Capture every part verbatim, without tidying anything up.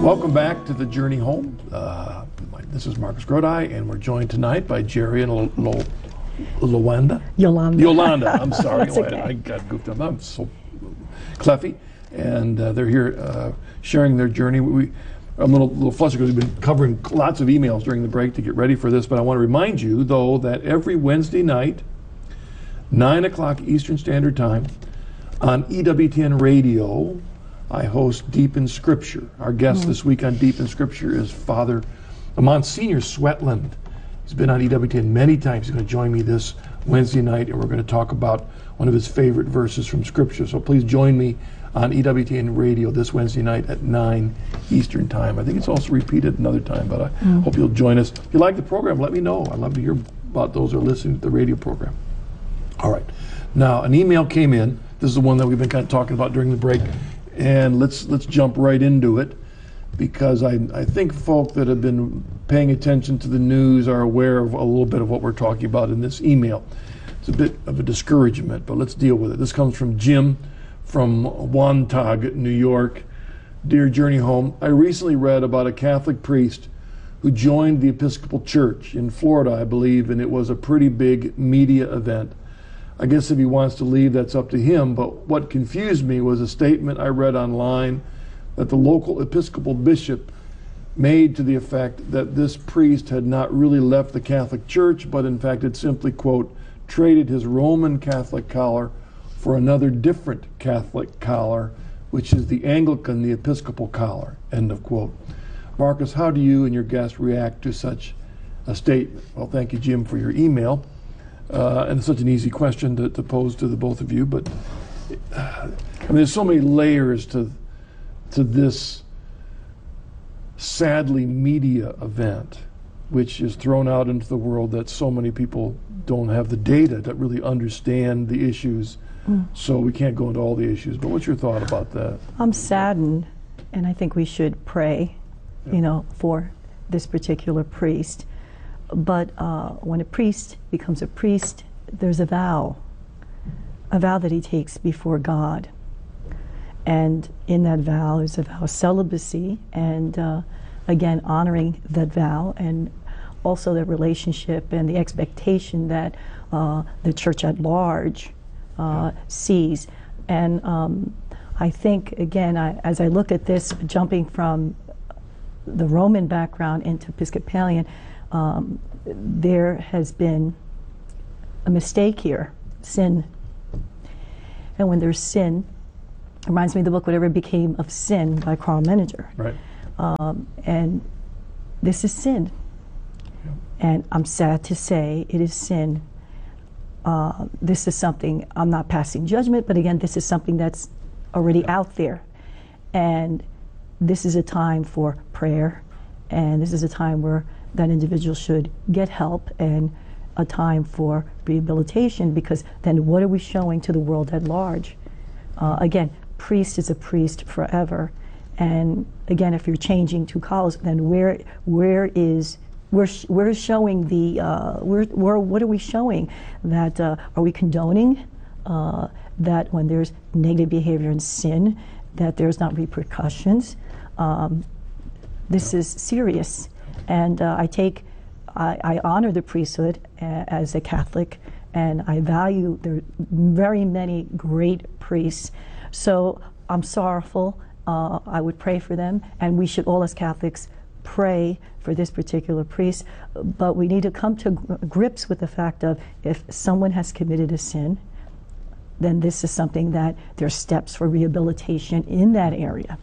Welcome back to the Journey Home. Uh, this is Marcus Grodi, and we're joined tonight by Jerry and Lo- Lo- Lowanda. Yolanda. Yolanda, I'm sorry. That's Oh, okay. I, I got goofed up. I'm so cleffy. And uh, they're here uh, sharing their journey. We, I'm a little, little flustered because we've been covering lots of emails during the break to get ready for this, but I want to remind you, though, that every Wednesday night, nine o'clock Eastern Standard Time, on E W T N Radio, I host Deep in Scripture. Our guest mm. this week on Deep in Scripture is Father Monsignor Swetland. He's been on E W T N many times. He's going to join me this Wednesday night, and we're going to talk about one of his favorite verses from Scripture. So please join me on E W T N Radio this Wednesday night at nine Eastern Time. I think it's also repeated another time, but I mm. hope you'll join us. If you like the program, let me know. I'd love to hear about those who are listening to the radio program. All right. Now, an email came in. This is the one that we've been kind of talking about during the break. And let's let's jump right into it, because I, I think folk that have been paying attention to the news are aware of a little bit of what we're talking about in this email. It's a bit of a discouragement, but let's deal with it. This comes from Jim from Wantagh, New York. Dear Journey Home, I recently read about a Catholic priest who joined the Episcopal Church in Florida, I believe, and it was a pretty big media event. I guess if he wants to leave, that's up to him, but what confused me was a statement I read online that the local Episcopal bishop made to the effect that this priest had not really left the Catholic Church, but in fact had simply, quote, traded his Roman Catholic collar for another different Catholic collar, which is the Anglican, the Episcopal collar, end of quote. Marcus, how do you and your guest react to such a statement? Well, thank you, Jim, for your email. Uh, and it's such an easy question to, to pose to the both of you, but uh, I mean, there's so many layers to to this sadly media event, which is thrown out into the world that so many people don't have the data to really understand the issues. Mm. So we can't go into all the issues. But what's your thought about that? I'm saddened, and I think we should pray, yeah. you know, for this particular priest. But uh, when a priest becomes a priest, there's a vow, a vow that he takes before God. And in that vow is a vow of celibacy, and uh, again, honoring that vow, and also the relationship and the expectation that uh, the church at large uh, sees. And um, I think, again, I, as I look at this, jumping from the Roman background into Episcopalian, Um, there has been a mistake here, sin. And when there's sin, it reminds me of the book Whatever Became of Sin by Carl Menninger. Right. Um, and this is sin. Yeah. And I'm sad to say it is sin. Uh, this is something, I'm not passing judgment, but again, this is something that's already yeah. out there. And this is a time for prayer, and this is a time where that individual should get help, and a time for rehabilitation, because then what are we showing to the world at large? Uh, again, priest is a priest forever, and again, if you're changing two collars, then where where is we're we're showing the uh, we're, we're what are we showing? That uh, are we condoning uh, that when there's negative behavior and sin, that there's not repercussions? Um, this is serious. And uh, I take, I, I honor the priesthood uh, as a Catholic, and I value there are very many great priests. So I'm sorrowful. Uh, I would pray for them, and we should all as Catholics pray for this particular priest. But we need to come to grips with the fact of, if someone has committed a sin, then this is something that there are steps for rehabilitation in that area.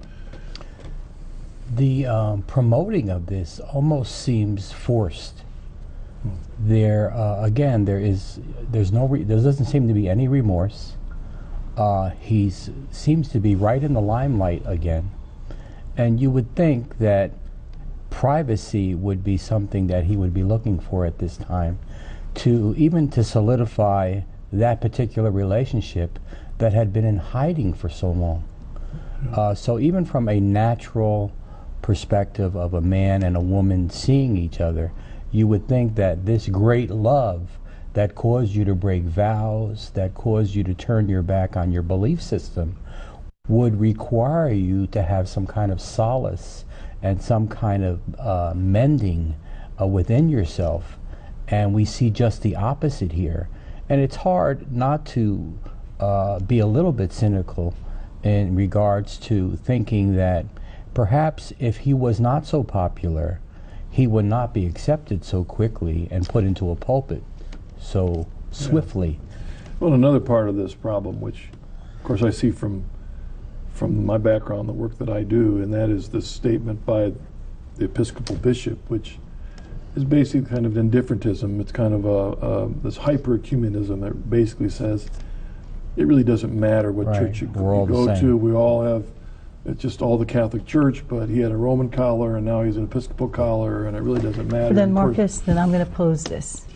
The um, promoting of this almost seems forced. There, uh, again, there is, there's no, re there doesn't seem to be any remorse. Uh, he seems to be right in the limelight again, and you would think that privacy would be something that he would be looking for at this time, to even to solidify that particular relationship that had been in hiding for so long. Uh, so even from a natural perspective of a man and a woman seeing each other, you would think that this great love that caused you to break vows, that caused you to turn your back on your belief system, would require you to have some kind of solace and some kind of uh, mending uh, within yourself. And we see just the opposite here. And it's hard not to uh, be a little bit cynical in regards to thinking that perhaps if he was not so popular, he would not be accepted so quickly and put into a pulpit so swiftly. Well, another part of this problem, which of course I see from from my background, the work that I do, and that is this statement by the Episcopal bishop, which is basically kind of indifferentism. It's kind of a, a this hyper-ecumenism that basically says it really doesn't matter what Right. church you, We're all you the go same. to. We all have, it's just all the Catholic Church, but he had a Roman collar and now he's an Episcopal collar, and it really doesn't matter. But then, And of course- Marcus, then I'm going to pose this.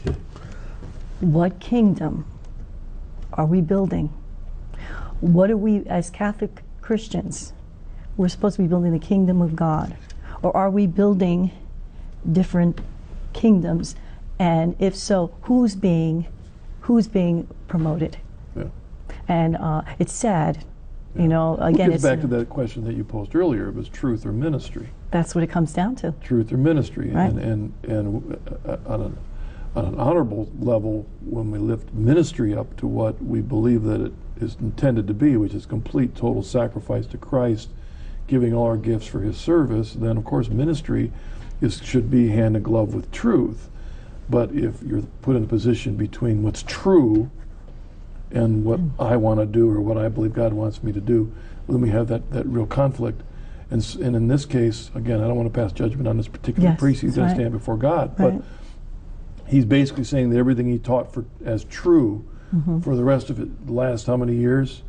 What kingdom are we building? What are we, as Catholic Christians, we're supposed to be building the kingdom of God? Or are we building different kingdoms? And if so, who's being, who's being promoted? Yeah. And uh, it's sad, you know, Well, again, it it's, gets back to that question that you posed earlier. It was truth or ministry. that's what it comes down to. Truth or ministry. Right. And, and, and uh, on, an, on an honorable level, when we lift ministry up to what we believe that it is intended to be, which is complete, total sacrifice to Christ, giving all our gifts for his service, then of course ministry is, should be hand in glove with truth. But if you're put in a position between what's true and what I want to do or what I believe God wants me to do, then we have that, that real conflict. And, s- and in this case, again, I don't want to pass judgment on this particular Yes, priest. He's going right. to stand before God. Right. But he's basically saying that everything he taught for as true Mm-hmm. for the rest of it, the last how many years,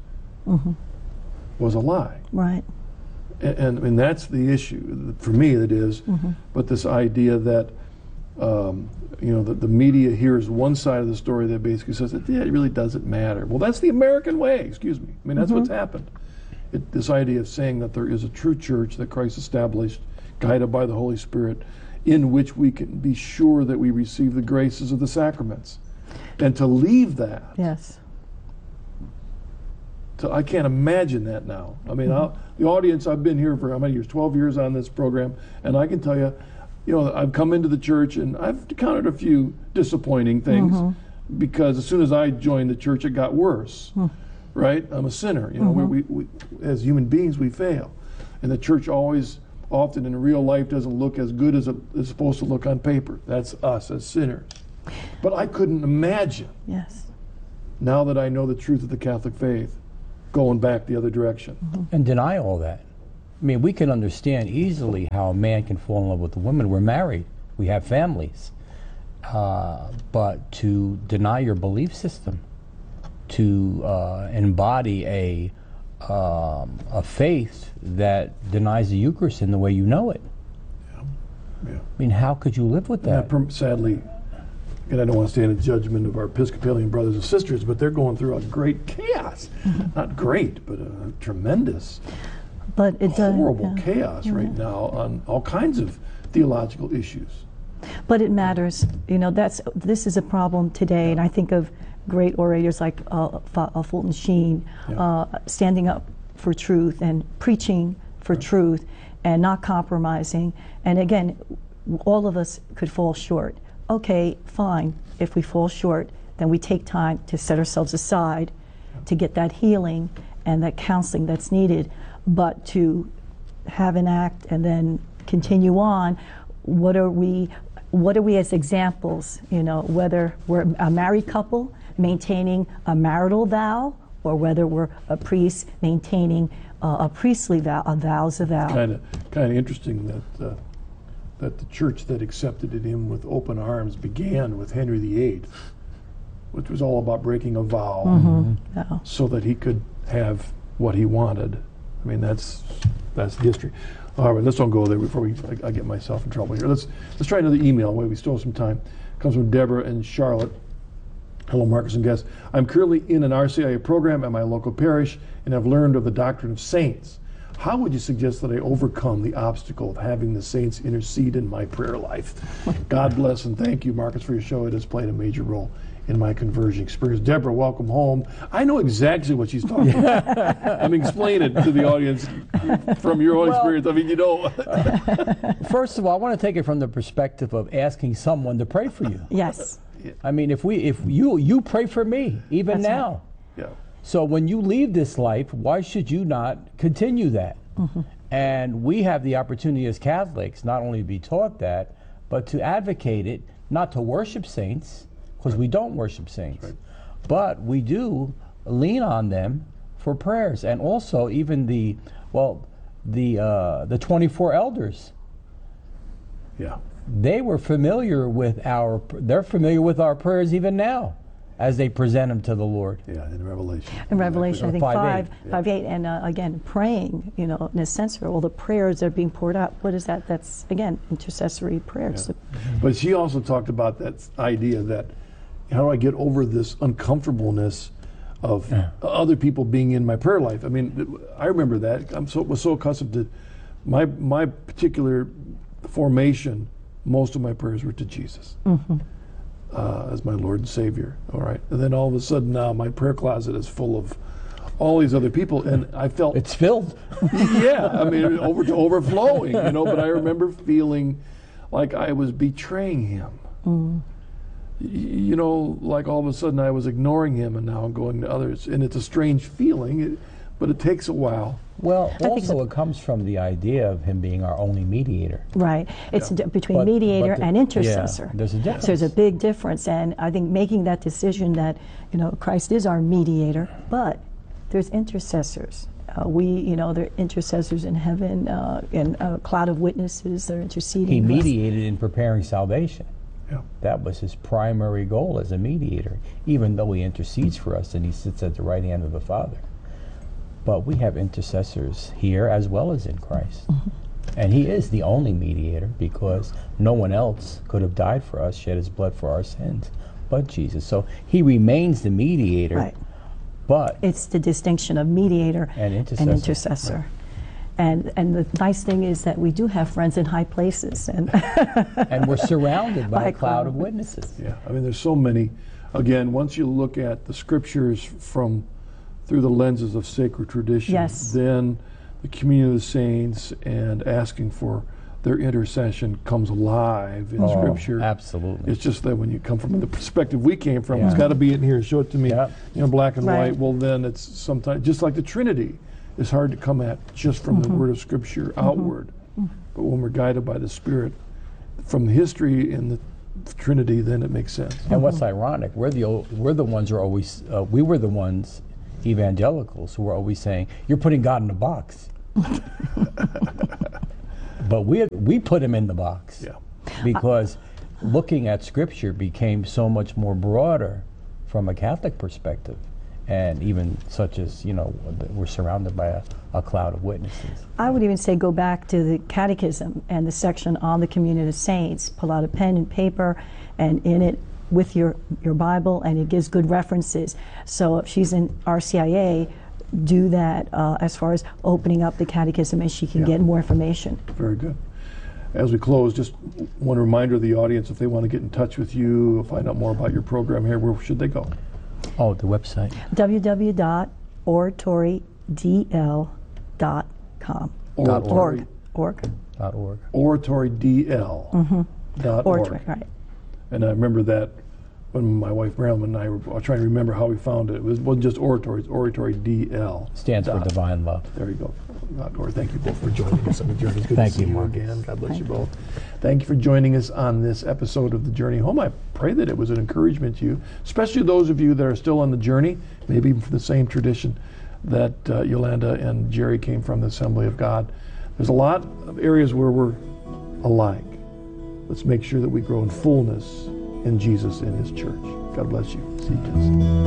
was a lie. Right. And, and, and that's the issue for me. It is, Mm-hmm. but this idea that um, you know the, the media hears one side of the story that basically says that yeah, it really doesn't matter. Well, that's the American way. Excuse me. I mean, that's Mm-hmm. what's happened. It, this idea of saying that there is a true church that Christ established, guided by the Holy Spirit, in which we can be sure that we receive the graces of the sacraments, and to leave that. Yes. So I can't imagine that now. I mean, I'll, the audience, I've been here for how many years? twelve years on this program, and I can tell you, you know, I've come into the church and I've encountered a few disappointing things because as soon as I joined the church, it got worse. Right? I'm a sinner. You know, we, we, we as human beings, we fail, and the church always, often in real life, doesn't look as good as it is supposed to look on paper. That's us as sinners. But I couldn't imagine, Yes. now that I know the truth of the Catholic faith, going back the other direction. And deny all that. I mean, we can understand easily how a man can fall in love with a woman. We're married. We have families. Uh, but to deny your belief system, to uh, embody a um, a faith that denies the Eucharist in the way you know it. Yeah. I mean, how could you live with And that? that per- sadly, and I don't want to stand in judgment of our Episcopalian brothers and sisters, but they're going through a great chaos. Not great, but a tremendous, But it does. horrible yeah. chaos right now on all kinds of theological issues. But it matters. You know, that's this is a problem today, and I think of great orators like uh, Fa- uh, Fulton Sheen Yeah. uh, standing up for truth and preaching for truth and not compromising. And again, all of us could fall short. Okay, fine. If we fall short, then we take time to set ourselves aside to get that healing and that counseling that's needed. But to have an act and then continue on, what are we what are we as examples, you know, whether we're a married couple maintaining a marital vow or whether we're a priest maintaining uh, a priestly vow, a vows of vow. Kind of, kind of interesting that uh, that the church that accepted him with open arms began with Henry the Eighth, which was all about breaking a vow Vow. so that he could have what he wanted. I mean, that's that's history. All right, let's don't go there before we I, I get myself in trouble here. Let's let's try another email. Wait, we still have some time. Comes from Deborah and Charlotte. Hello, Marcus and guests. I'm currently in an R C I A program at my local parish and have learned of the doctrine of saints. How would you suggest that I overcome the obstacle of having the saints intercede in my prayer life? God bless and thank you, Marcus, for your show. It has played a major role in my conversion experience. Deborah, welcome home. I know exactly what she's talking about. I mean, explain it to the audience from your own Well- experience. I mean, you know. First of all, I want to take it from the perspective of asking someone to pray for you. Yes. I mean, if we, if you, you pray for me, even That's right. now. Yeah. So when you leave this life, why should you not continue that? Mm-hmm. And we have the opportunity as Catholics not only to be taught that, but to advocate it, not to worship saints, because we don't worship saints, Right. but we do lean on them for prayers, and also even the, well, the uh, the twenty-four elders. Yeah. They were familiar with our, they're familiar with our prayers even now, as they present them to the Lord. Yeah, in Revelation. In Revelation, I think Five, five, eight, yeah. five, eight, and uh, again, praying, you know, in a sense, for all the prayers that are being poured out. What is that? That's, again, intercessory prayers. But she also talked about that idea that how do I get over this uncomfortableness of other people being in my prayer life? I mean, I remember that. I'm so was so accustomed to my my particular formation. Most of my prayers were to Jesus uh, as my Lord and Savior. All right, and then all of a sudden now my prayer closet is full of all these other people, and I felt It's filled. yeah, I mean, over to overflowing, you know. But I remember feeling like I was betraying him. Mm. Y- You know, like all of a sudden I was ignoring him, and now I'm going to others, and it's a strange feeling. It, but it takes a while. Well, think also so. it comes from the idea of him being our only mediator. Right. It's Yeah. d- between But- mediator but the- and yeah, intercessor. there's a difference. So there's a big difference, and I think making that decision that, you know, Christ is our mediator, but there's intercessors. Uh, we, you know, there are intercessors in heaven, uh, and a cloud of witnesses that are interceding. He for us. mediated in preparing salvation. Yeah. That was his primary goal as a mediator, even though he intercedes for us and he sits at the right hand of the Father. But we have intercessors here as well as in Christ. And he is the only mediator because no one else could have died for us, shed his blood for our sins, but Jesus. So he remains the mediator, Right. but It's the distinction of mediator And intercessor. and intercessor. And, and the nice thing is that we do have friends in high places. And and we're surrounded by By a cloud of witnesses. Yeah, I mean, there's so many. Again, once you look at the scriptures from through the lenses of sacred tradition, Yes. then the communion of the saints and asking for their intercession comes alive in Oh, Scripture. absolutely. It's just that when you come from the perspective we came from, Yeah. it's got to be in here. Show it to me, Yeah. you know, black and Right. white. Well, then it's sometimes just like the Trinity. It's hard to come at just from Mm-hmm. the Word of Scripture outward, but when we're guided by the Spirit from the history in the Trinity, then it makes sense. And what's ironic, we're the o- we're the ones who are always uh, we were the ones evangelicals who were always saying you're putting God in a box. But we we put him in the box. Yeah. Because looking at Scripture became so much more broader from a Catholic perspective, and even such as, you know, we're surrounded by a, a cloud of witnesses. I would even say go back to the Catechism and the section on the Communion of Saints. Pull out a pen and paper, and in it with your, your Bible, and it gives good references. So if she's in R C I A, do that uh, as far as opening up the Catechism, and she can Yeah. get more information. Very good. As we close, just one reminder to the audience, if they want to get in touch with you, find out more about your program here, where should they go? Oh, the website. w w w dot oratory d l dot com. Dot Org. Org. Dot org. oratory d l dot org. Oratory, right. And I remember that when my wife Marilyn and I were trying to remember how we found it. It was- wasn't just oratory, it's oratory D L. Stands for dot- Divine Love. There you go. Dot org. Thank you both for joining us on the journey. It's good Thank to see you, you Marcus. again. God bless you both. Thank you for joining us on this episode of The Journey Home. I pray that it was an encouragement to you, especially those of you that are still on the journey, maybe even from the same tradition that uh, Yolanda and Jerry came from, the Assembly of God. There's a lot of areas where we're alike. Let's make sure that we grow in fullness in Jesus in His church. God bless you. See you, kids.